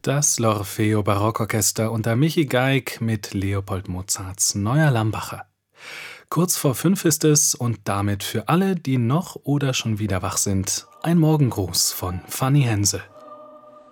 Das L'Orfeo Barockorchester unter Michi Geig mit Leopold Mozarts Neuer Lambacher. Kurz vor 5 ist es und damit für alle, die noch oder schon wieder wach sind, ein Morgengruß von Fanny Hense.